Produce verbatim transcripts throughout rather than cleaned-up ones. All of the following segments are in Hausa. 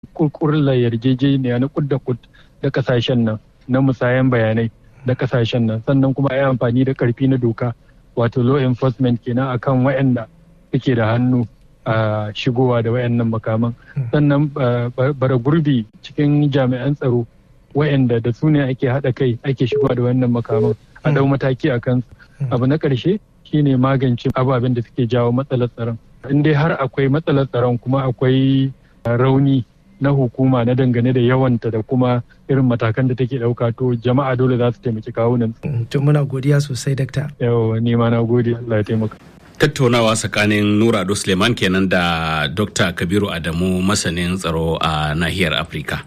kurkurla yarjejeniya na kud da kud da kasashen nan na musayan bayanai da kasashen nan, sannan kuma a yi amfani da karfi na doka wato law enforcement kenan akan waɗanda suke da hannu a shigowa da wayannan makaman. Sannan bara gurbi cikin jami'an tsaro wayanda da su ne ake haɗa kai ake shigowa da wayannan makaman a dau mataki a kansu. Abu na ƙarshe shine magance ababen da suke jawo matsalar tsaron. In dai har akwai matsalar tsaron kuma akwai rauni na hukuma na dangane da yawanta da kuma irin matakan da take ɗauka, to jama'a dole za su taimaki kawunan. To muna godiya sosai dakta. Yawa ni ma na gode, Allah ya taimaka. Tattaunawa tsakanin Nura Ado Suleiman kenan da Dokta Kabiru Adamu masanin tsaro a nahiyar Afirka.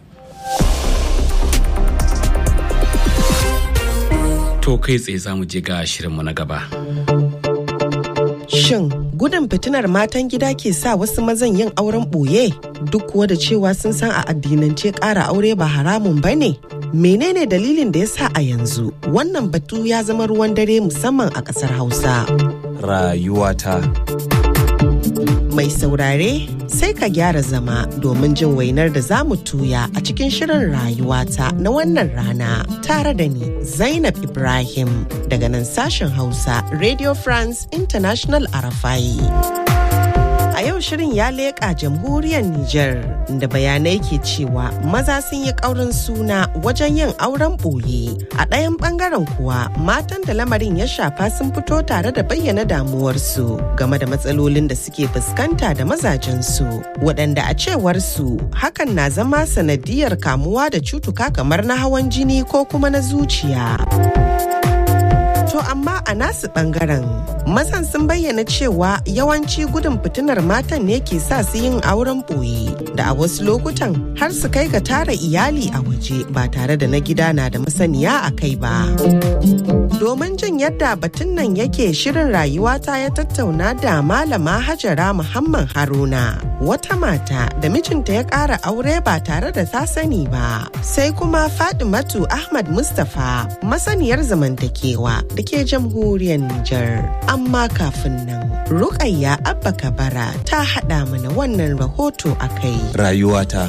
To kai tsaye za mu je ga shirinmu na gaba. Shin gudun fitinar matan gida ke sa wasu mazan yin auren ɓoye duk kuwa da cewa sun san a addinance ƙara aure ba haramun ba ne? Menene dalilin da ya sa a yanzu wannan batu ya zama ruwan dare musamman a ƙasar Hausa? Rayuwata. Mai saurare sai ka gyara zama domin jin wainar da za mu tuya a cikin shirin rayuwata na wannan rana tare da ni Zainab Ibrahim daga nan sashen Hausa Radio France International Arafai. A yau shirin ya leƙa jamhuriyar Nijar da bayanai ke cewa maza sun yi ƙaurin suna wajen yin auren ɓoye. A ɗayan ɓangaren kuwa matan da lamarin ya shafa sun fito tare da bayyana damuwarsu game da matsalolin da suke fuskanta da mazajensu, waɗanda a cewar su hakan na zama sanadiyar kamuwa da cutuka kamar na hawan jini ko kuma na zuciya. To amma a nasu bangaren mazan sun bayyana cewa yawanci gudun fitinar matan ne ke sa su yin auren ɓoye da a wasu lokutan har su kai ga tara iyali a waje ba tare da na gida na da masaniya a kai ba. Domin jin yadda batun nan yake, shirin rayuwata ya tattauna da Malama Hajara Muhammad Haruna, wata mata da mijinta ya ƙara aure ba tare da ta sani ba, sai kuma Fatimatu Ahmad Mustapha, masaniyar zamantakewa da ke jamhuriyar Nijar. Amma kafin nan, Rukayya Abba Kabara ta haɗa mana wannan rahoto a kai. Rayuwata.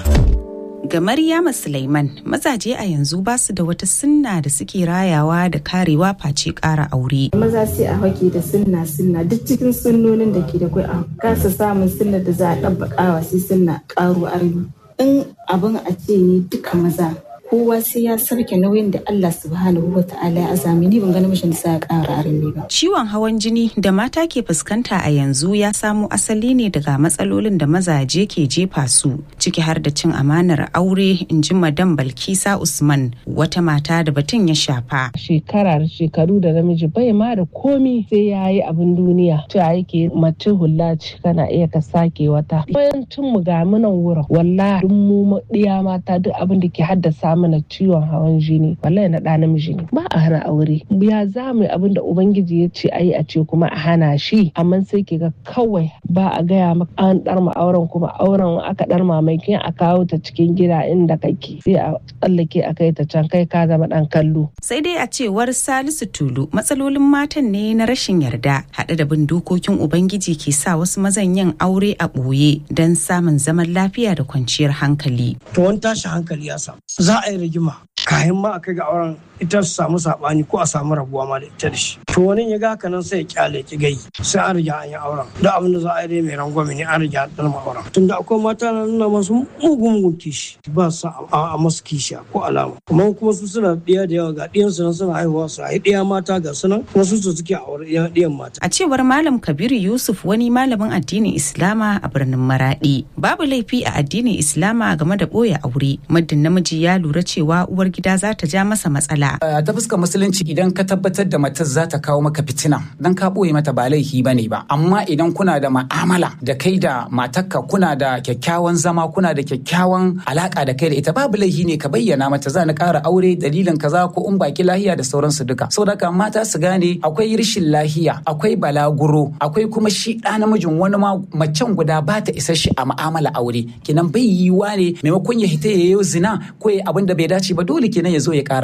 Ga Maryama Sulaiman, mazaje a yanzu ba su da wata sunna da suke rayawa da karewa face ƙara aure. Maza sai a hake da sunna sunna duk cikin sunnonin da ke da kai a kasa samun sunna da za a ɗabbaƙawa sai sunna ƙaro armi. In abin a ce ne duka maza kowa sai ya sarke nauyin da Allah subhanahu wa ta'ala ya azami, ni ban ga namijin da sa ƙara armi ba. Ciwon hawan jini da mata ke fuskanta a yanzu ya samo asali ne daga matsalolin da mazaje ke jefa su, ciki har da cin amanar aure, in ji Madam Balkisa Usman, wata mata da batun ya shafa. Shekara da shekaru da namiji bai ma da komi sai ya yi abin duniya. Ta yake mace hula ce kana iya ka sake wata. Bayancin mu ga munan wurin wallahi duk mu ɗiya mata duk abin da ke haddasa mana ciwon hawan jini wallahi na ɗa namiji ne. Ba a hana aure. Ya za mu abin da Ubangiji ya ce ayi a ce kuma a hana shi, amma sai ke ga kawai ba a gaya maka an ɗarma auren, kuma auren aka ɗarma mai kin a kawo ta cikin gida inda kake sai a tsallake a kai ta can, kai ka zama ɗan kallo. Sai dai a cewar Salisu Tulu, matsalolin matan ne na rashin yarda haɗe da bin dokokin Ubangiji ke sa wasu mazan yin aure a ɓoye don samun zaman lafiya da kwanciyar hankali. To wani tashi hankali ya samu, za a yi rigima kayan ma a kai ga auren ita su samu saɓani ko a samu rabuwa ma da ita da shi. To wani ya ga haka nan sai ya kyale ki gai sai an riga an yi auren. Da abin da za a yi mai rangwame ne an riga an ma auren. Tunda akwai mata na nuna masu mugun mugun kishi ba su a masu kishi ko alama. Kuma kuma su suna ɗiya da yawa ga ɗiyansu nan suna haihuwa su haihu ɗiya mata ga su nan kuma su su suke aure ɗiyan mata. A cewar Malam Kabiru Yusuf, wani malamin addinin Islama a birnin Maradi, babu laifi a addinin Islama game da ɓoye aure muddin namiji ya lura cewa uwar gida za ta ja masa matsala. Ta fuskar musulunci idan ka tabbatar da matar za ta kawo maka fitina dan ka ɓoye mata ba laifi bane ba, amma idan kuna da ma'amala da kai da matarka, kuna da kyakkyawan zama, kuna da kyakkyawan alaka da kai da ita, babu laifi ne ka bayyana mata za ni ƙara aure dalilin kaza ko in baki lahiya da sauransu duka. Saboda haka mata su gane akwai rashin lahiya, akwai balaguro, akwai kuma shi ɗa namijin wani ma macen guda ba ta isa shi a ma'amala aure, kenan bai yiwuwa ne maimakon ya hita ya yi zina ko ya abin da bai dace ba dole kenan ya zo ya ƙara aure.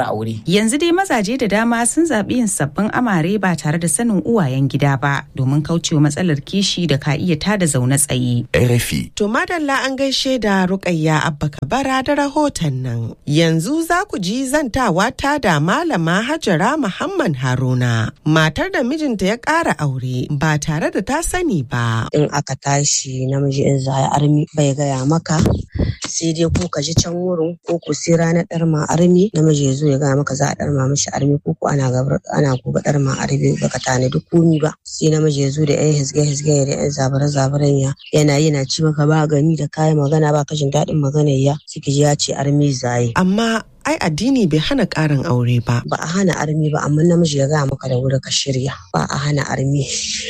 Yanzu dai mazaje da dama sun zaɓi yin sabbin amare ba tare da sanin uwayen gida ba domin kaucewa matsalar kishi da ka iya tada zaune tsaye. R F I. To madalla an gaishe da Rukayya Abba Kabara da rahoton nan. Yanzu za ku ji zantawa ta da Malama Hajara Muhammad Haruna, matar da mijinta ya ƙara aure ba tare da ta sani ba. In aka tashi namiji in za a armi bai gaya maka, sai dai ko ka ji can wurin ko ku sai ranar ɗarma armi namiji ya zo ya gaya maka za a ɗarma mishi armi ko ko ana gabar ana gobe ɗarma armi baka tanadi komi ba, sai namiji ya zo da yan hisge hisge da yan zabare zabaren ya yana yi na ci maka ba gani da kayan magana ba kashin daɗin maganar ya suke ji ya ce armi zaye. Amma ai addini bai hana ƙarin aure ba. Ba a hana armi ba, amma namiji ya gaya maka da wuri ka shirya. Ba a hana armi.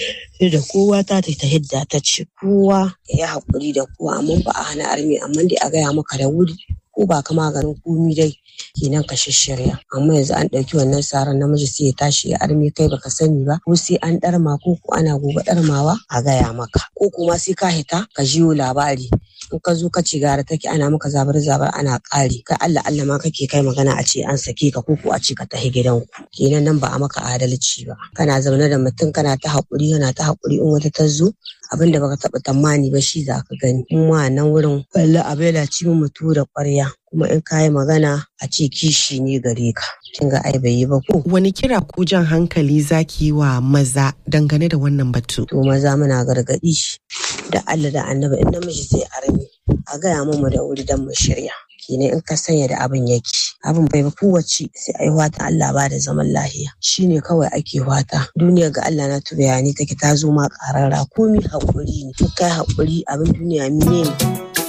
Da kowa ta ta hidda ta ce kowa ya haƙuri da kowa, amma ba a hana armi, amma dai a gaya maka da wuri ko ba ka maganin komi dai kenan ka shirya. Amma yanzu an ɗauki wannan tsaron namiji sai ya tashi ya armi kai baka sani ba, ko sai an ɗarma ko ko ana gobe ɗarmawa a gaya maka, ko kuma sai ka hita ka jiyo labari. In ka zo ka ci gara take ana maka zabar zabar ana ƙari kai Allah Allah ma kake kai magana a ce an sake ka ko ko a ce ka tahi gidanku, kenan nan ba a maka adalci ba. Kana zaune da mutum kana ta haƙuri yana ta haƙuri, in wata ta zo abin da baka taɓa tamani ba shi za ka gani. Kuma nan wurin balle abela ci mu mutu da ƙwarya, kuma in ka yi magana a ce kishi ne gare ka, kin ga ai bai yi ba ko. Wani kira ko jan hankali zaki yi wa maza dangane da wannan batu? To maza muna gargaɗi da Allah da Annabi in namiji zai armi a gaya mu da wuri dan mu shirya. Kenan in ka sanya da abin yake abin bai ba kowace sai ai wata Allah ba da zaman lahiya shine kawai ake wata. Duniya ga Allah na tu bayani take ta zo ma karara komi hakuri ne, kai hakuri abin duniya mine ne.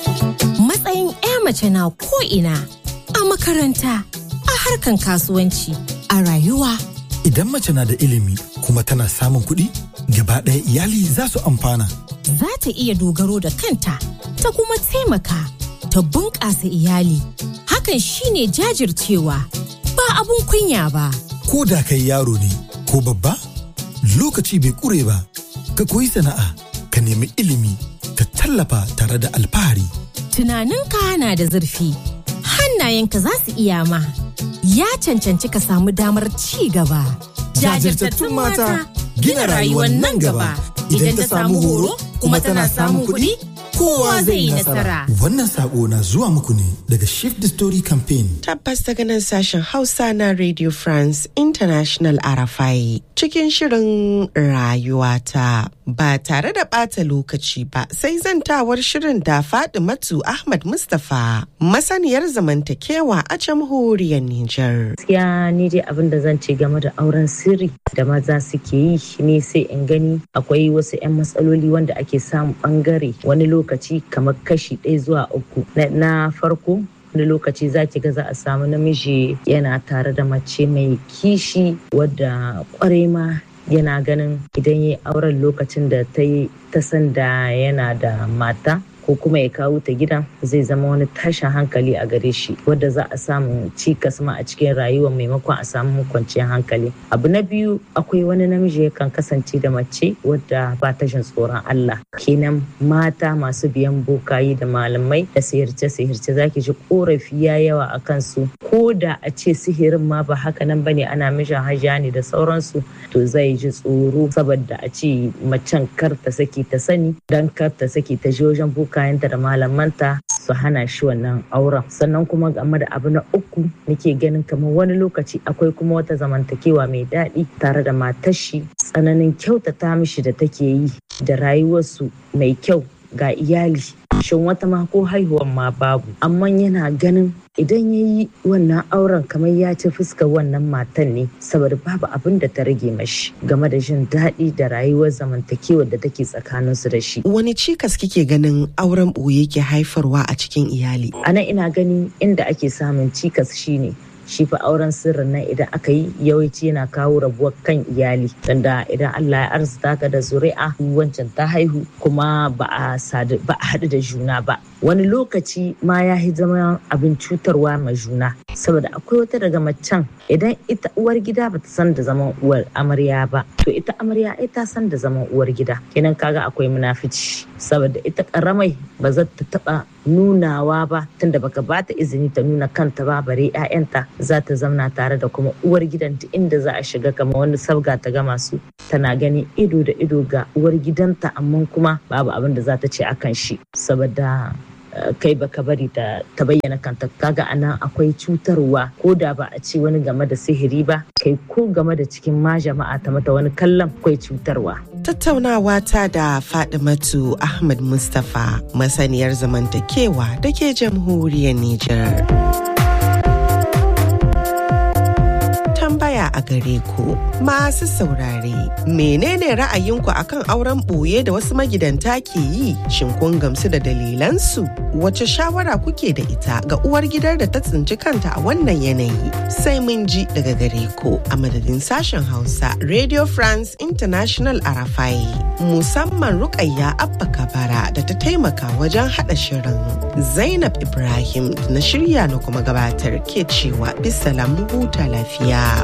Matsayin ƴa mace na ko ina, a makaranta, a harkan kasuwanci, a rayuwa. Idan mace na da ilimi kuma tana samun kuɗi, gaba ɗaya iyali za su amfana. Za ta iya dogaro da kanta, ta kuma taimaka, ta bunƙasa iyali. Hakan shine jajircewa, ba abun kunya ba. Ko da kai yaro ne ko babba, lokaci bai ƙure ba. Ka koyi sana'a, ka nemi ilimi, ka tallafa tare da alfahari. Tunaninka na da zurfi, hannayenka za su iya ma. Ya cancanci ka samu damar ci gaba. Jajirtattun mata gina rayuwar nan gaba. Idan ta samu horo kuma tana samun kuɗi, kowa zai yi nasara. Wannan sako na zuwa muku ne daga Shift the Story Campaign. Tabbas daga nan sashen Hausa na Radio France International R F I cikin shirin rayuwata. Ba tare da ɓata lokaci ba sai zantawar shirin da Fadimatu Ahmad Mustapha, masaniyar zamantakewa a jamhuriyar Nijar. Gaskiya ni dai abin da zan ce game da auren sirri da maza suke yi ne sai in gani akwai wasu 'yan matsaloli wanda ake samu bangare wani lokaci kamar kashi ɗaya zuwa uku. Na farko wani lokaci za ki ga za a samu namiji yana tare da mace mai kishi wadda kwarai ma yana ganin idan ya yi auren lokacin da ta yi ta san da yana da mata ko kuma ya kawo ta gidan zai zama wani tashin hankali a gare shi wadda za a samu cikas ma a cikin rayuwa maimakon a samu kwanciyar hankali. Abu na biyu akwai wani namiji yakan kasance da mace wadda ba ta jin tsoron Allah, kenan mata masu biyan bokayi da malamai da sihirce sihirce zaki ji korafi ya yawa a kansu, ko da a ce sihirin ma ba haka nan bane ana mishin hajiya ne da sauransu, to zai ji tsoro saboda a ce macen kar ta saki ta sani dan kar ta saki ta je wajen kayanta da malamanta su hana shi wannan auren. Sannan kuma game da abu na uku nake ganin kamar wani lokaci akwai kuma wata zamantakewa mai daɗi tare da matar shi, tsananin kyautata mishi da take yi da rayuwarsu mai kyau ga iyali. Shin wata ma ko haihuwan ma babu, amma yana ganin idan ya yi wannan auren kamar ya ci fuskar wannan matan ne saboda babu abin da ta rage mashi game da jin daɗi da rayuwar zamantakewar da take tsakaninsu da shi. Wani cikas kike ganin auren ɓoye ke haifarwa a cikin iyali? A nan ina gani inda ake samun cikas shine shi fa auren sirrin nan idan aka yi yawanci yana kawo rabuwar kan iyali, tunda idan Allah ya arzuta ka da zuri'a wancan ta haihu kuma ba a haɗu da juna ba, wani lokaci ma ya yi zama abin cutarwa ma juna saboda akwai wata daga macen idan ita uwar gida bata san da zaman uwar amarya ba to ita amarya ita san da zaman uwar gida kenan kaga akwai munafici saboda ita karamai ba za ta taba nunawa ba tunda baka bata izini ta nuna kanta ba bare ƴaƴanta za ta zamna tare da kuma uwar gidan ta inda za a shiga kamar wani sabga ta gama su tana gani ido da ido ga uwar gidanta amma kuma babu abin da za ta ce akan shi saboda kai baka bari ta ta bayyana kanta kaga anan akwai cutarwa ko da ba a ce wani game da sihiri ba kai ko game da cikin ma jama'a ta mata wani kallon akwai cutarwa. Tattaunawa ta da Fadimatu Ahmad Mustapha masaniyar zamantakewa da ke jamhuriyar Nijar. Tambaya a gare ku masu saurare menene ra'ayinku akan auren ɓoye da wasu magidanta ke yi shin kun gamsu da dalilansu wace shawara kuke da ita ga uwar gidar da ta tsinci kanta a wannan yanayi sai mun ji daga gare ku a madadin sashen Hausa Radio France International Arafai musamman Rukayya Abba Kabara da ta taimaka wajen haɗa shirin Zainab Ibrahim na shirya na kuma gabatar ke cewa bisalam huta lafiya.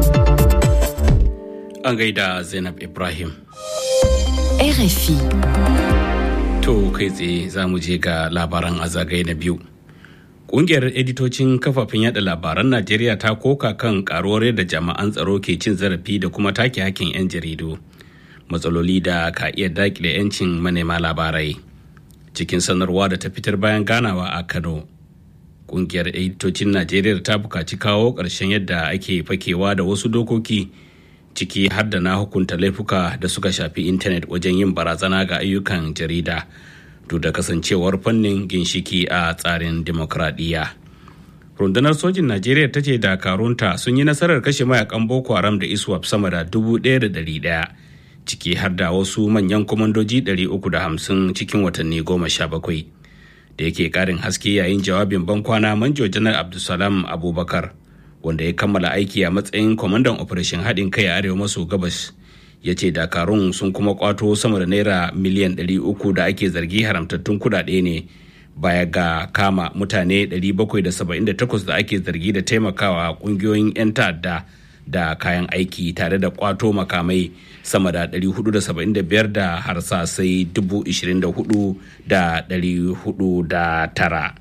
An gaida Zainab Ibrahim. R F I. To kai tsaye za mu je ga labaran a zagaye na biyu. Ƙungiyar editocin kafafen yada labaran Najeriya ta koka kan karuwar yadda jami'an tsaro ke cin zarafi da kuma take hakkin 'yan jaridu. Matsaloli da ka iya dakile 'yancin manema labarai. Cikin sanarwa da ta fitar bayan ganawa a Kano. Kungiyar editocin Najeriya ta bukaci kawo ƙarshen yadda ake fakewa da wasu dokoki ciki har da na hukunta laifuka da suka shafi intanet wajen yin barazana ga ayyukan jarida duk da kasancewar fannin ginshiki a tsarin demokradiyya. Rundunar sojin Najeriya ta ce dakarunta sun yi nasarar kashe mayakan Boko Haram da ISWAP sama da dubu ɗaya da ɗari ɗaya ciki har da wasu manyan kwamandoji ɗari uku da hamsin cikin watanni goma sha bakwai. Da yake karin haske yayin jawabin bankwana manjo janar Abdulsalam Abubakar wanda ya kammala aiki a matsayin kwamandan operation haɗin kai a arewa maso gabas ya ce dakarun sun kuma kwato sama da naira miliyan ɗari uku da ake zargi haramtattun kuɗaɗe ne baya ga kama mutane ɗari bakwai da saba'in da takwas da ake zargi da taimakawa ƙungiyoyin 'yan ta'adda da kayan aiki tare da kwato makamai sama da ɗari hudu da saba'in da biyar da harsasai dubu ishirin da hudu da ɗari hudu da tara.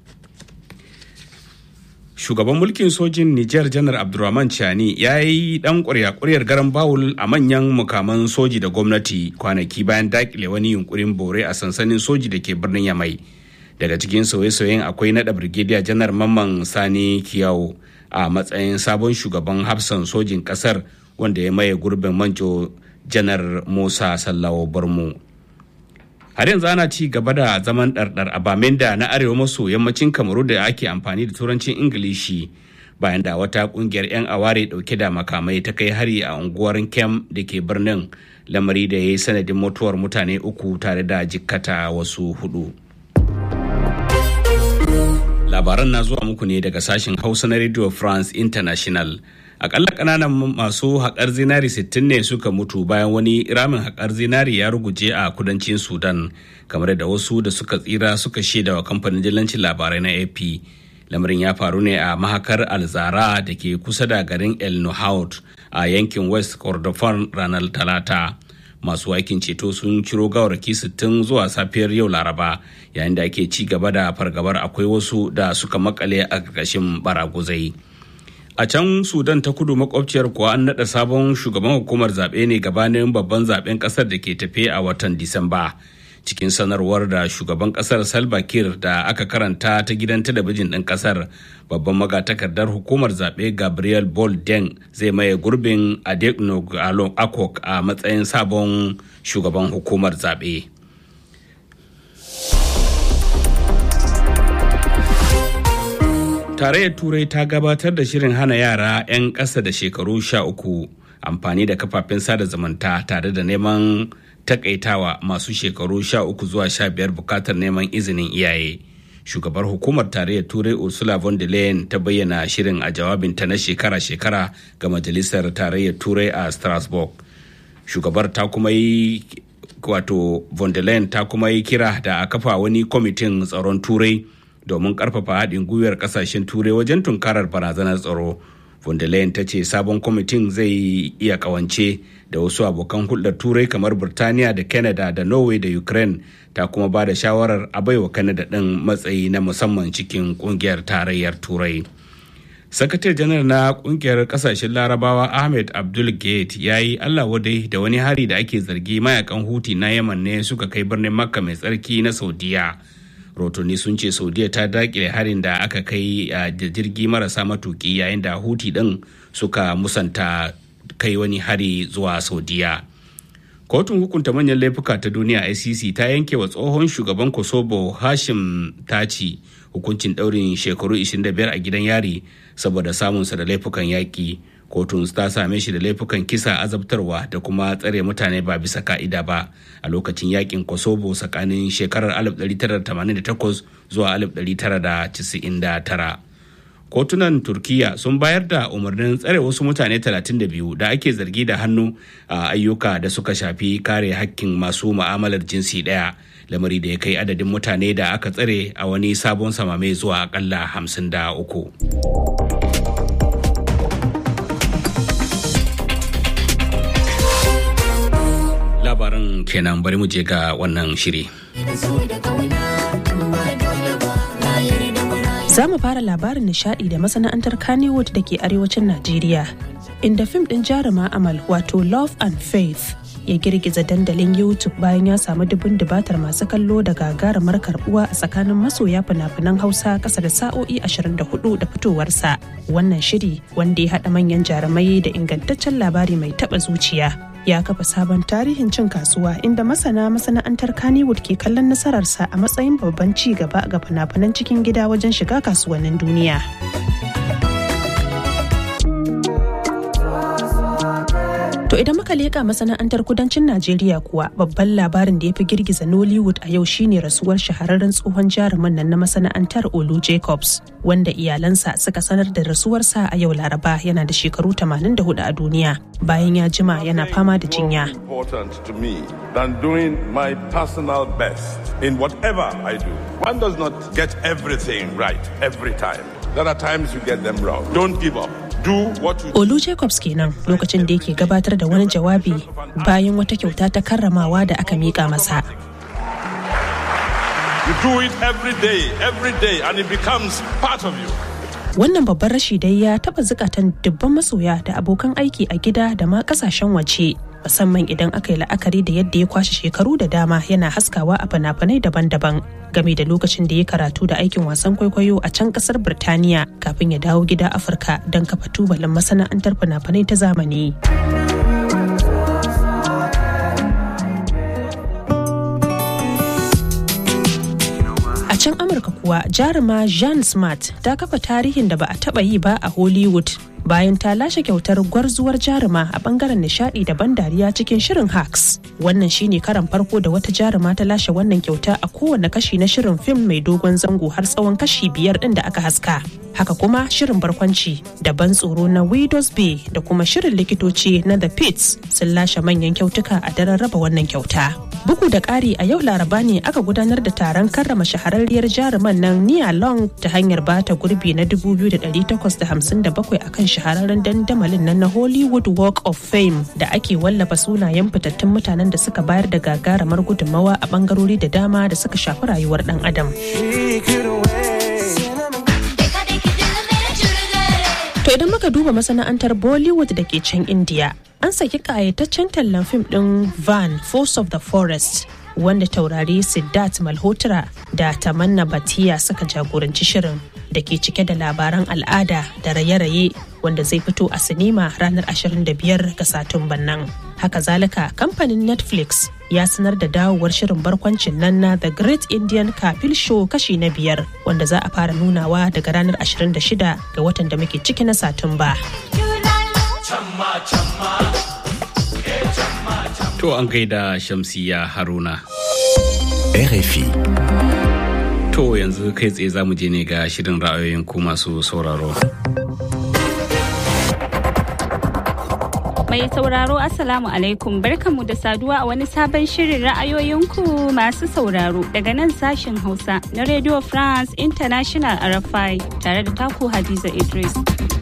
Shugaban mulkin sojin Nijar Janar Abdurrahman Chani ya yi ɗan ƙwarya-ƙwaryar garan bawul a manyan mukaman soji da gwamnati kwanaki bayan dakile wani yunkurin bore a sansanin soji da ke birnin Yamai. Daga cikin sauye-sauyen akwai naɗa Brigadier Janar Mamman Sani Kiyawo a matsayin sabon shugaban hafsan sojin kasar wanda ya maye gurbin manjo janar Musa Sallawo Barmu. Har yanzu ana ci gaba da zaman ɗarɗar a Bamenda na arewa maso yammacin Kamaru da ake amfani da turancin Ingilishi bayan da wata ƙungiyar 'yan aware ɗauke da makamai ta kai hari a unguwar Kem da ke birnin lamari da ya yi sanadin mutuwar mutane uku tare da jikkata wasu hudu. Labaran na zuwa muku ne daga sashen Hausa na Radio France International. Akalla kananan masu haƙar zinari sittin ne suka mutu bayan wani ramin haƙar zinari ya ruguje a kudancin Sudan, kamar da wasu da suka tsira suka shaida wa kamfanin dillancin labarai na A P. Lamarin ya faru ne a mahakar Alzara da ke kusa da garin El Nuhaut a yankin West Kordofan ranar Talata. Masu aikin ceto sun ciro gawarki sittin zuwa safiyar yau Laraba, yayin da ake ci gaba da fargabar akwai wasu da suka makale a ƙarƙashin baraguzai. A can Sudan ta kudu makwabciyar kuwa an naɗa sabon shugaban hukumar zaɓe ne gabanin babban zaɓen ƙasar da ke tafe a watan Disamba. Cikin sanarwar da shugaban ƙasar Salva Kiir da aka karanta ta gidan talabijin ɗin ƙasar, babban magatakardar hukumar zaɓe Gabriel Bolden zai maye gurbin Adekno Akok a matsayin sabon shugaban hukumar zaɓe. Tarayyar Turai ta gabatar da shirin hana yara 'yan ƙasa da shekaru sha uku amfani da kafafen sada zumunta tare da neman takaitawa masu shekaru sha uku zuwa sha biyar bukatar neman izinin iyaye. Shugabar hukumar tarayyar Turai Ursula von der Leyen ta bayyana shirin a jawabinta na shekara-shekara ga Majalisar Tarayyar Turai a Strasbourg. Shugabar ta kuma yi wato von der Leyen ta kuma yi kira da a kafa wani kwamitin tsaron turai domin karfafa haɗin gwiwar ƙasashen turai wajen tunkarar barazanar tsaro. Von der Leyen ta ce sabon kwamitin zai iya kawance da wasu abokan hulɗar turai kamar Birtaniya da Canada da Norway da Ukraine, ta kuma ba da shawarar a baiwa Canada ɗin matsayi na musamman cikin ƙungiyar tarayyar turai. Sakatare janar na ƙungiyar ƙasashen larabawa Ahmed Abdul Gate ya yi Allah wadai da wani hari da ake zargi mayakan Huti na Yaman ne suka kai birnin Makka mai tsarki na Saudiya. Rotoni sun ce Saudiya ta dakile harin da aka kai a jirgi marasa matuki yayin da Huti din suka musanta kai wani hari zuwa Saudiya. Kotun hukunta manyan laifuka ta duniya I C C ta yanke wa tsohon shugaban Kosovo Hashim Taci hukuncin daurin shekaru ishirin da biyar a gidan yari saboda samunsa da laifukan yaƙi. Kotun ta same shi da laifukan kisa, azabtarwa da kuma tsare mutane ba bisa ka'ida ba a lokacin yakin Kosovo tsakanin shekarar alif ɗari tara da tamanin da takwas zuwa alif ɗari tara da casa'in da tara. Kotunan Turkiya sun bayar da umarnin tsare wasu mutane talatin da biyu da ake zargi da hannu a ayyuka da suka shafi kare hakkin masu mu'amalar jinsi ɗaya, lamari da ya kai adadin mutane da aka tsare a wani sabon samame zuwa akalla hamsin da uku. Labaran kenan, bari mu je ga wannan shiri. Za mu fara labarin nishadi da masana'antar Kannywood da ke arewacin Najeriya, inda fim ɗin jaruma Amal wato Love and Faith ya girgiza dandalin YouTube bayan ya samu dubun dubatar masu kallo da gagarumar karbuwa a tsakanin masoya fina-finan Hausa kasa da sa'o'i ashirin da hudu da fitowarsa. Wannan shiri, wanda ya haɗa manyan jarumai da ingantaccen labari mai taɓa zuciya, ya kafa sabon tarihin cin kasuwa, inda masana masana'antar Kannywood ke kallon nasararsa a matsayin babban ci gaba ga fina-finan cikin gida wajen shiga kasuwannin duniya. To idan muka leƙa masana'antar kudancin Najeriya kuwa, babban labarin da ya fi girgiza Nollywood a yau shine rasuwar shahararren tsohon jarumin nan na masana'antar Olu Jacobs, wanda iyalansa suka sanar da rasuwarsa a yau Laraba, yana da shekaru tamanin da hudu a duniya bayan ya jima yana fama da jinya. Than doing my personal best in whatever I do. One does not get everything right every time. There are times you get them wrong. Don't give up. Olu Jacobs kenan lokacin da yake gabatar da wani jawabi bayan wata kyauta ta karramawa da aka mika masa. You do it every day, every day, and it becomes part of you. Wannan babban rashi dai ya taba zukatan dubban masoya da abokan aiki a gida da ma kasashen waje, musamman idan aka yi la'akari da yadda ya kwashe shekaru da dama yana haskawa a fina-finai daban-daban, game da lokacin da ya karatu da aikin wasan kwaikwayo a can kasar Birtaniya kafin ya dawo gida Afirka don kafa tubalin masana'antar fina-finai ta zamani. A can Amurka kuwa, jaruma Jean Smart ta kafa tarihin da ba a taba yi ba a Hollywood bayan ta lashe kyautar gwarzuwar jaruma a bangaren nishadi da ban dariya cikin shirin Hacks. Wannan shine karan farko da wata jaruma ta lashe wannan kyauta a kowane kashi na shirin fim mai dogon zango har tsawon kashi biyar din da aka haska. Haka kuma shirin barkwanci da ban tsoro na Widows Bay da kuma shirin likitoci na The Pits sun lashe manyan kyautuka a daren raba wannan kyauta. Bugu da ƙari, a yau Laraba ne aka gudanar da taron karrama shahararriyar jaruman nan Nia Long ta hanyar bata gurbi na dubu biyu da ɗari takwas da hamsin da bakwai akan shahararren dandamalin nan na Hollywood Walk of Fame da ake wallafa sunayen fitattun mutanen da suka bayar da gagarumar gudunmawa a bangarori da dama da suka shafi rayuwar dan adam. To idan muka duba masana'antar Bollywood da ke can India, an saki kayataccen tallan fim ɗin Van Force of the Forest, wanda taurari Siddharth Malhotra da Tamanna Bhatia suka jagoranci shirin, da ke cike da labaran al'ada da raye-raye, wanda zai fito a sinima ranar ashirin da biyar ga Satumban nan. Haka zalika, kamfanin Netflix ya sanar da dawowar shirin barkwancin nan na The Great Indian Kapil Show kashi na biyar, wanda za a fara nunawa daga ranar ashirin da shida ga watan da muke ciki na Satumba. To an gaida Shamsiya Haruna. R F I. To yanzu kai tsaye za mu je ne ga shirin ra'ayoyin ku masu sauraro. Mai sauraro Assalamu alaikum barkanmu da saduwa a wani sabon shirin ra'ayoyinku masu sauraro daga nan sashen Hausa na Radio France International R F I tare da taku Hadiza Idris.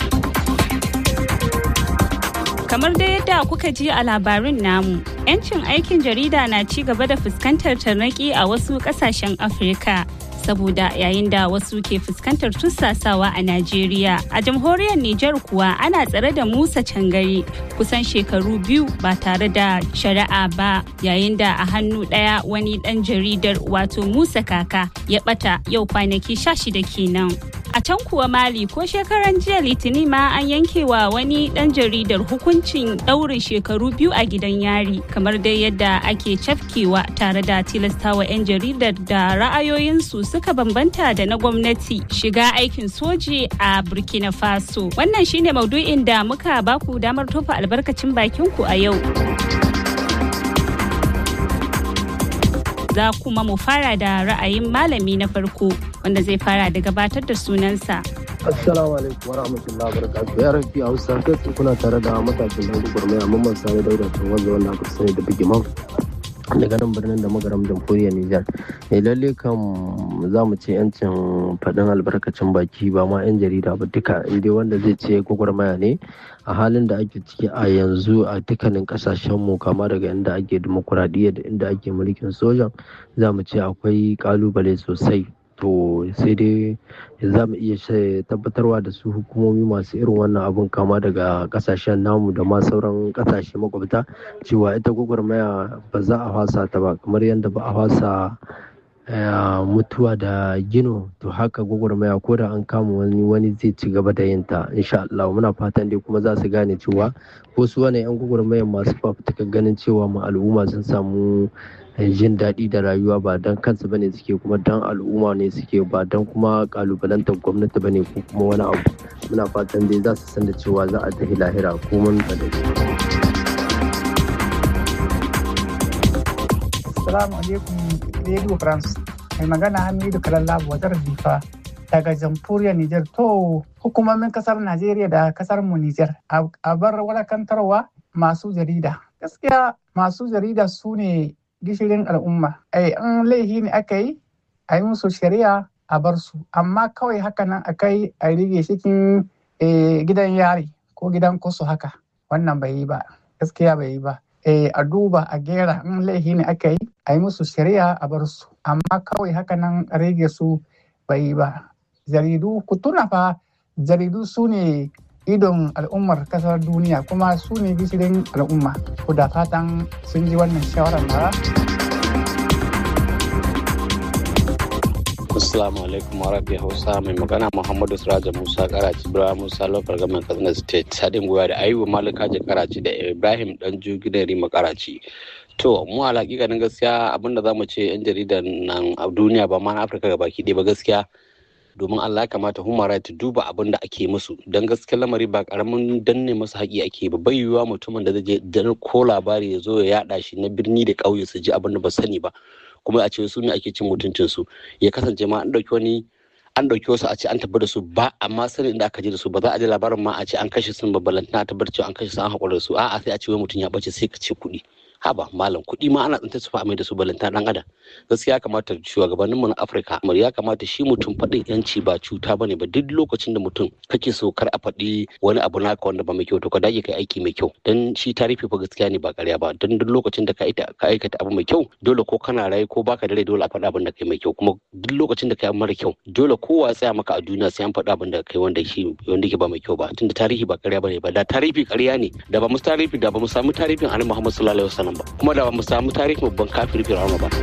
Kamar da yadda kuka ji a labarin namu, 'yancin aikin jarida na ci gaba da fuskantar tarnaƙi a wasu ƙasashen Afirka. Saboda yayin da wasu ke fuskantar tussasawa a Najeriya, a jamhuriyar Nijar kuwa ana tsare da Musa Cangari kusan shekaru biyu ba tare da shari'a ba, yayin da a hannu ɗaya wani ɗan jaridar wato Musa Kaka ya ɓata yau kwanaki sha shida kenan. A can kuwa Mali ko shekaran jiya Litinin ma an yanke wa wani dan jaridar hukuncin ɗaurin shekaru biyu a gidan yari, kamar dai yadda ake cafkewa tare da tilastawa 'yan jaridar da ra'ayoyinsu suka bambanta da na gwamnati shiga aikin soji a Burkina Faso. Wannan shine maudu'in da muka baku damar tofa albarkacin bakinku a yau. Za kuma mu fara da ra'ayin malami na farko wanda zai fara da gabatar da sunansa. Assalamu alaikum wa rahmatullahi wa barakatuh. Ya rafi Hausa kai kuna tare da matakin dan gurmaya Mamman Sani Dauda tun wanda wanda aka sani da Bigimau daga nan birnin da magaram jamhuriyar Nijar. Eh lalle kam za mu ce yancin faɗin albarkacin baki ba ma 'yan jarida ba duka inda wanda zai ce gwagwarmaya ne a halin da ake ciki a yanzu a dukkanin kasashen mu kama daga inda ake dimokuraɗiyya da inda ake mulkin sojan za mu ce akwai kalubale sosai. To sai dai za mu iya tabbatarwa da su hukumomi masu irin wannan abun kama daga kasashen namu da ma sauran kasashe makwabta cewa ita gwagwarmaya ba za a fasa ta ba, kamar yadda ba a fasa mutuwa da gino to haka gwagwarmaya ko da an kama wani wani zai ci gaba da yin ta insha Allah. Muna fatan dai kuma za su gane cewa ko su wani yan gwagwarmayan masu fafutukar ganin cewa ma al'umma sun samu jin daɗi da rayuwa ba don kansu bane suke, kuma don al'umma ne suke, ba don kuma kalubalantar gwamnati bane ko kuma wani abu. Muna fatan dai za su san da cewa za a tafi lahira ko mun da Assalamu alaikum Radio France. Mai magana Hamidu Kalallabu Wadar Difa daga jamhuriyar Nijar. To hukumomin kasar Najeriya da kasar mu Nijar a bar wadakantarwa masu jarida. Gaskiya masu jarida su ne gishirin al'umma. Ai an laihi ne aka yi a yi musu shari'a a bar su, amma kawai haka nan a kai a rige cikin gidan yari ko gidan kusu haka, wannan bai yi ba, gaskiya bai yi ba. A duba a gera in laihi ne aka yi a yi musu shari'a a bar su, amma kawai haka nan a rage su bai yi ba. Jaridu ku tuna fa, jaridu su ne idon al'ummar kasar duniya kuma su ne gishirin al'umma. Ku da fatan sun ji wannan shawarar mara. Assalamu alaikum wa rabbi Hausa, mai magana Muhammadu Siraja Musa Karaci, Ibrahim Musa Lokar Gaman Katsina State, Sadin Goya da Ayuba Malika Je Karaci da Ibrahim Danju Gidan Rima Karaci. To mu a hakikanin gaskiya abinda zamu ce 'yan jaridan nan a duniya ba ma na Afirka gabaki ɗaya ba gaskiya, domin Allah ya kamata human right duba abin da ake musu, don gaskiyar lamari ba karamin danne masu haƙi ake ba. Bai yiwuwa mutumin da zai je ko labari ya zo ya yaɗa shi na birni da ƙauye su ji abin da ba sani ba, kuma a ce su ne ake cin mutuncin su. Ya kasance ma an ɗauki wani an ɗauki wasu a ce an tabbar da su ba, amma sanin da aka je da su ba za a ji labarin ma a ce an kashe sun babbalantana tabbar cewa an kashe sun an haƙura da su. A'a sai a ce wai mutum ya ɓace sai ka ce kuɗi. Haba malam, kuɗi ma ana tsinta su fa mai da su balanta dan adam. Gaskiya kamata shugabannin mu na Afirka ya kamata shi mutum faɗin yanci ba cuta bane ba. Duk lokacin da mutum kake so kar a faɗi wani abu naka wanda ba mai kyau to ka dage kai aiki mai kyau, dan shi tarihi fa gaskiya ne ba ƙarya ba. Dan duk lokacin da ka aikata abu mai kyau dole ko kana raye ko baka da rai dole a faɗa abin da kai mai kyau, kuma duk lokacin da kai abu mara kyau dole kowa ya tsaya maka a duniya sai an faɗa abin da kai wanda shi wanda ke ba mai kyau ba. Tunda tarihi ba ƙarya bane ba. Da tarihi ƙarya ne da ba mu tarihi da ba mu samu tarihin Annabi Muhammad sallallahu alaihi wasallam ba, kuma da ba mu samu tarihin babban kafir Fir'auna ba.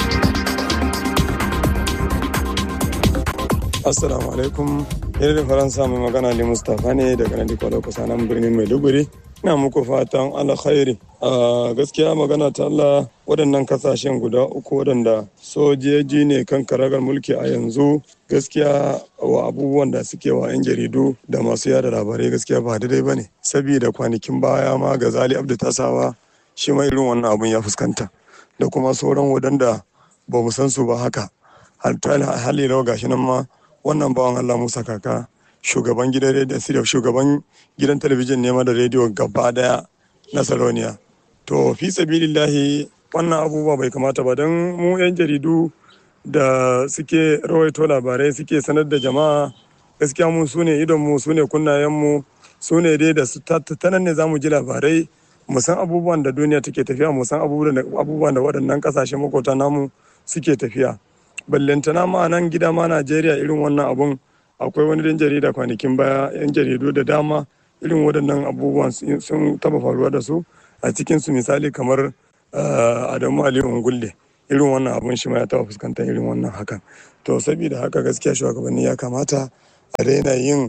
Assalamu alaikum. Yadda da Faransa mai magana ne Mustapha ne daga nan Dikwalo kusa nan birnin Maiduguri. Ina muku fatan alkhairi. A gaskiya magana ta Allah, waɗannan kasashen guda uku waɗanda sojoji ne kan karagar mulki a yanzu, gaskiya wa abubuwan da suke wa 'yan jaridu da masu yada labarai gaskiya ba daidai ba ne. Sabida kwanakin baya ma Gazali Abdu Tasawa shi ma irin wannan abun ya fuskanta, da kuma sauran waɗanda ba mu san su ba haka. Hali rawa gashi nan ma wannan bawan Allah Musa Kaka, shugaban gidan rediyo sirif shugaban gidan talabijin ne ma da rediyo gaba daya, na Saloniya. To fi sabilillahi wannan abubuwa bai kamata ba don mu 'yan jaridu da suke rawaito labarai suke sanar da jama'a gaskiya mu su ne idonmu su ne kunnayenmu su ne dai da ta nan ne za mu ji labarai mu san abubuwan da duniya take tafiya mu san abubuwan da waɗannan ƙasashe makota namu suke tafiya. Ballantana ma nan gida ma Najeriya irin wannan abun akwai wani dan jarida kwanakin baya 'yan jaridu da dama irin waɗannan abubuwan sun taba faruwa da su a cikinsu misali kamar Adamu Ali Ungulle irin wannan abun shi ma ya taba fuskantar irin wannan hakan. To saboda haka gaskiya shugabanni ya kamata a daina yin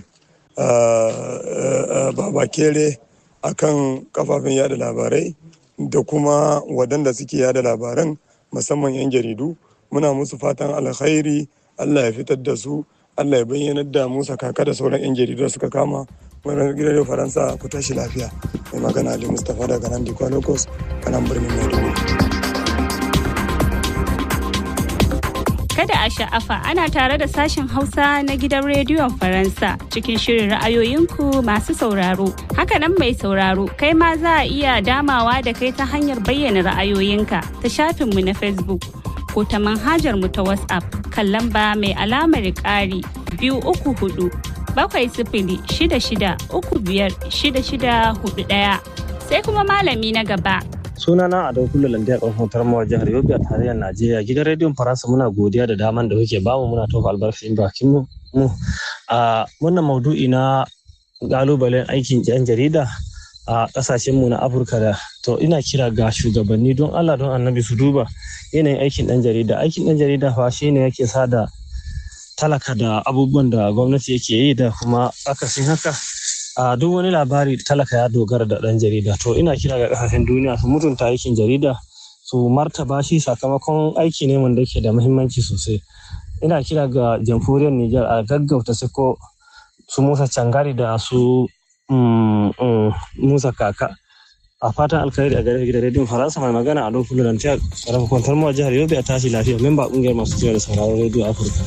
babakere a kan kafafen yada labarai da kuma waɗanda suke yada labaran musamman 'yan jaridu. Muna musu fatan alkhairi, Allah ya fitar da su, Allah ya bayyanar da Musa Kaka da sauran 'yan jaridu da suka kama. Wani gidan Faransa ku tashi lafiya. Mai magana Ali Mustapha daga nan Dikwa Lagos, kanan birnin Maiduguri. Kada a sha'afa ana tare da sashen Hausa na gidan rediyon Faransa cikin shirin ra'ayoyinku masu sauraro. Hakanan mai sauraro, kai ma za a iya damawa da kai ta hanyar bayyana ra'ayoyinka ta shafinmu na Facebook ko ta manhajar mu ta WhatsApp kan lamba mai alamar ƙari biyu uku hudu bakwai sifili shida shida uku biyar shida shida hudu ɗaya. Sai kuma malami na gaba. Sunana Ado Kullu Landiya ƙarfin tarmawa jihar Yobe a tarayyar Najeriya. Gidan rediyon Faransa muna godiya da daman da kuke bamu muna tofa albarkacin bakin mu. mu a wannan maudu'i na ƙalubalen aikin yan jarida a ƙasashen mu na Afirka da to ina kira ga shugabanni don Allah don Annabi su duba yanayin aikin ɗan jarida. Aikin ɗan jarida fa shine yake sada talaka da abubuwan da gwamnati yake yi da kuma akasin haka. A duk wani labari talaka ya dogara da ɗan jarida. To ina kira ga ƙasashen duniya su mutunta aikin jarida su martaba shi sakamakon aiki ne wanda yake da muhimmanci sosai. Ina kira ga jamhuriyar Nijar a gaggauta sako su Musa Cangari da su um, um, Musa Kaka. A fatan alkhairi a gare gidan rediyon Faransa mai magana a lokacin da ta sarrafa kwantar mu a jihar Yobe a tashi lafiya memba kungiyar masu kira da sauraron rediyo Afirka.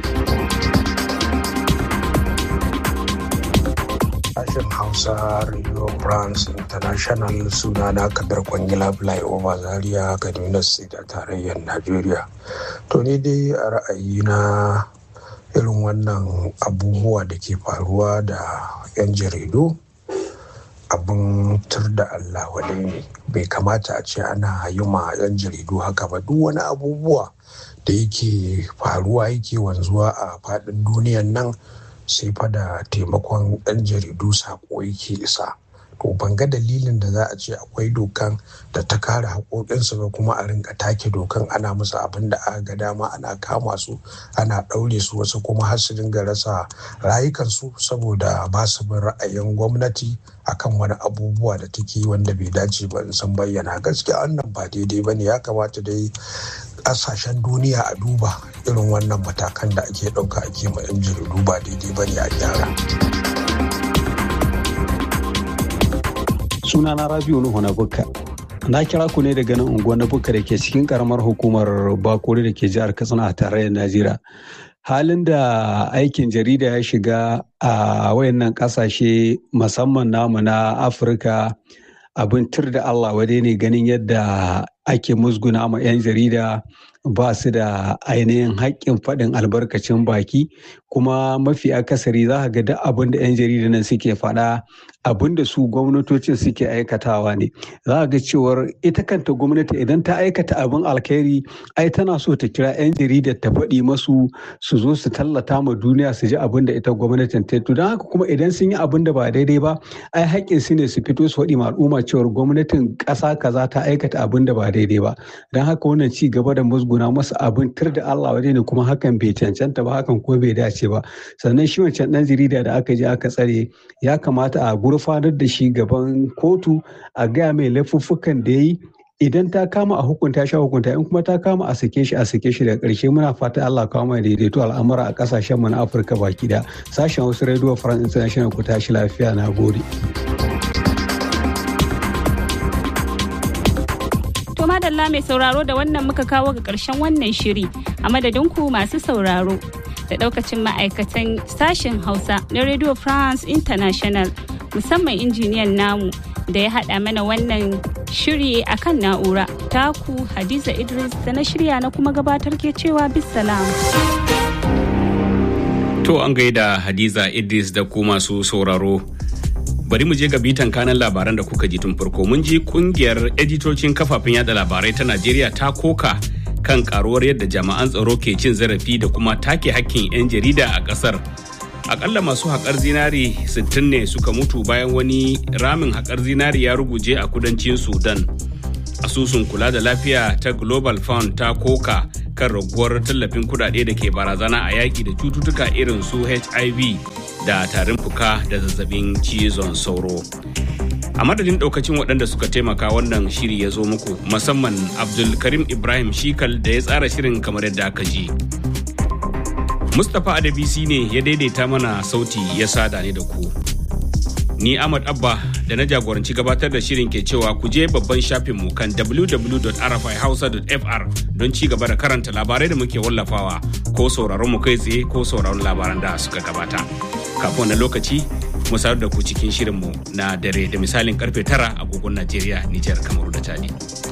Sashen Hausa Radio France International suna na Kadar Kwangila Flyover Zaria Kaduna State a tarayyar Najeriya. To ni dai a ra'ayina irin wannan abubuwa da ke faruwa da 'yan jaridu abin tur da Allah wadai ne. Bai kamata a ce ana yi ma 'yan jaridu haka ba. Duk wani abubuwa da yake faruwa yake wanzuwa a faɗin duniyan nan sai fa da taimakon 'yan jaridu sako yake isa. To ban ga dalilin da za a ce akwai dokan da ta kare haƙoƙinsu ba kuma a rinka take dokan ana musu abin da aka ga dama ana kama su ana ɗaure su wasu kuma har su dinga rasa rayukansu saboda ba su bin ra'ayin gwamnati akan wani abubuwa da take wanda bai dace ba in sun bayyana. Gaskiya wannan ba daidai ba ne, ya kamata dai ƙasashen duniya a duba irin wannan matakan da ake ɗauka ake ma 'yan jaridu ba daidai ba ne a gyara. Sunana Rabiu Nuhu na Bukka. Na kira ku ne daga nan unguwar na Bukka da ke cikin karamar hukumar Bakori da ke jihar Katsina a tarayyar Najeriya. Halin da aikin jarida ya shiga a wayannan kasashe musamman namu na Afirka abin tur da Allah wade ne ganin yadda ake musguna ma 'yan jarida ba su da ainihin haƙƙin faɗin albarkacin baki kuma mafi akasari za ga duk abin da 'yan jarida nan suke faɗa abin da su gwamnatocin suke aikatawa ne. Za ga cewar ita kanta gwamnati idan ta aikata abin alkhairi ai tana so ta kira 'yan jarida ta faɗi masu su zo su tallata ma duniya su ji abin da ita gwamnatin ta yi. Don haka kuma idan sun yi abin da ba daidai ba ai haƙƙin su ne su fito su faɗi ma al'umma cewar gwamnatin ƙasa kaza ta aikata abin da ba daidai ba. Don haka wannan ci gaba da musguna masa abin tur da Allah waje ne kuma hakan bai cancanta ba hakan ko bai dace ba. Sannan shi wancan ɗan jarida da aka je aka tsare ya kamata a gurfanar da shi gaban kotu a gaya mai laifuffukan da ya yi idan ta kama a hukunta shi a hukunta in kuma ta kama a sake shi a sake shi daga ƙarshe muna fata Allah kawo mai daidaito al'amura a ƙasashen mu na Afirka baki da sashen wasu Radio France International ku tashi lafiya na gode. To madalla mai sauraro da wannan muka kawo ga ƙarshen wannan shiri a madadin ku masu sauraro da ɗaukacin ma'aikatan sashen Hausa na Radio France International musamman injiniyan namu da ya haɗa mana wannan shiri akan na'ura. Taku Hadiza Idris da na shirya na kuma gabatar ke cewa bisalam. To an gaida Hadiza Idris da ku masu sauraro. Bari mu je ga bitan kanan labaran da kuka ji tun farko. Mun ji kungiyar editocin kafafen yada labarai ta Najeriya ta koka kan karuwar yadda jama'an tsaro ke cin zarafi da kuma take hakkin 'yan jarida a kasar. Akalla masu haƙar zinari sittin ne suka mutu bayan wani ramin haƙar zinari ya ruguje a kudancin Sudan. Asusun kula da lafiya ta Global Fund ta koka kan raguwar tallafin kudade da ke barazana a yaƙi da cututtuka irin su H I V da tarin fuka da zazzabin cizon sauro. A madadin ɗaukacin waɗanda suka taimaka wannan shiri ya zo muku, musamman Abdulkarim Ibrahim Shikal da ya tsara shirin kamar yadda aka ji. Mustapha Adebisi ne ya daidaita mana sauti ya sada ne da ku. Ni Ahmad Abba da na jagoranci gabatar da shirin ke cewa ku je babban shafinmu kan w w w dot r f i hausa dot f r don ci gaba da karanta labarai da muke wallafawa ko sauraron mu kai tsaye ko sauraron labaran da suka gabata. Kafin wannan lokaci mu sadar da ku cikin shirinmu na dare da misalin karfe tara agogon Najeriya, Nijar, Kamaru da Chadi.